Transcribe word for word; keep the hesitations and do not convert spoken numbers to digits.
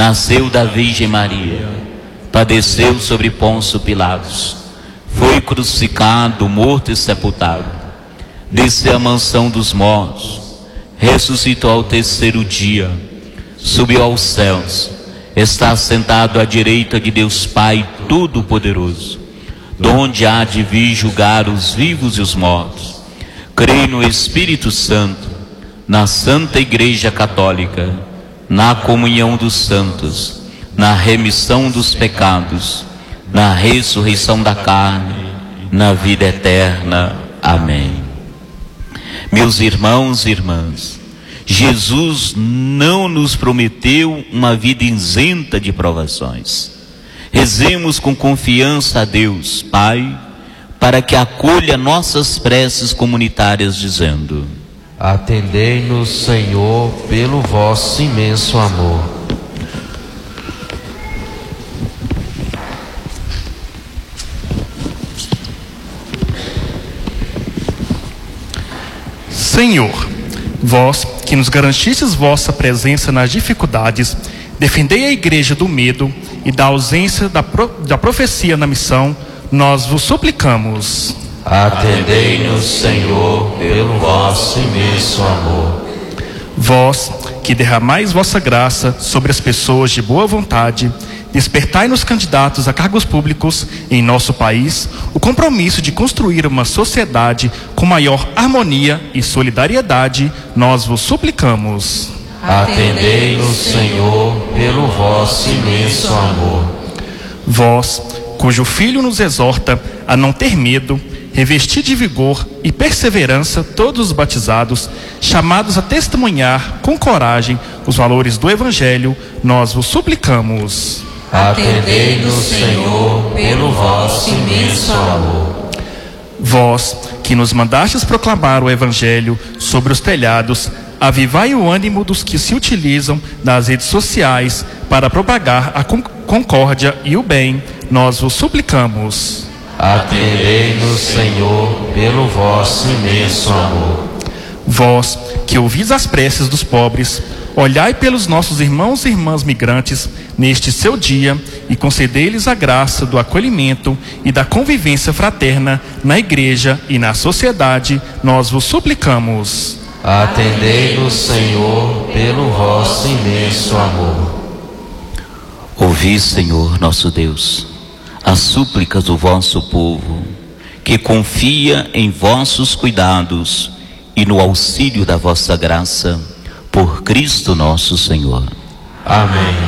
nasceu da Virgem Maria, padeceu sobre Pôncio Pilatos, foi crucificado, morto e sepultado, desceu à mansão dos mortos, ressuscitou ao terceiro dia, subiu aos céus, está sentado à direita de Deus Pai Todo-Poderoso, donde há de vir julgar os vivos e os mortos. Creio no Espírito Santo, na Santa Igreja Católica, na comunhão dos santos, na remissão dos pecados, na ressurreição da carne, na vida eterna. Amém. Meus irmãos e irmãs, Jesus não nos prometeu uma vida isenta de provações. Rezemos com confiança a Deus Pai, para que acolha nossas preces comunitárias, dizendo: atendei-nos, Senhor, pelo vosso imenso amor. Senhor, vós que nos garantistes vossa presença nas dificuldades, defendei a igreja do medo e da ausência da, pro, da profecia na missão, nós vos suplicamos. Atendei-nos, Senhor, pelo vosso imenso amor. Vós que derramais vossa graça sobre as pessoas de boa vontade, despertai nos candidatos a cargos públicos em nosso país o compromisso de construir uma sociedade com maior harmonia e solidariedade, nós vos suplicamos. Atendei-nos, Senhor, pelo vosso imenso amor. Vós, cujo Filho nos exorta a não ter medo, revestir de vigor e perseverança todos os batizados, chamados a testemunhar com coragem os valores do Evangelho, nós vos suplicamos. Atendei-nos, Senhor, pelo vosso imenso amor. Vós, que nos mandastes proclamar o Evangelho sobre os telhados, avivai o ânimo dos que se utilizam das redes sociais para propagar a concórdia e o bem, nós vos suplicamos. Atendei-nos, Senhor, pelo vosso imenso amor. Vós, que ouvis as preces dos pobres, olhai pelos nossos irmãos e irmãs migrantes neste seu dia e concedei-lhes a graça do acolhimento e da convivência fraterna na igreja e na sociedade, nós vos suplicamos. Atendei-nos, Senhor, pelo vosso imenso amor. Ouvi, Senhor nosso Deus, as súplicas do vosso povo, que confia em vossos cuidados e no auxílio da vossa graça, por Cristo nosso Senhor. Amém.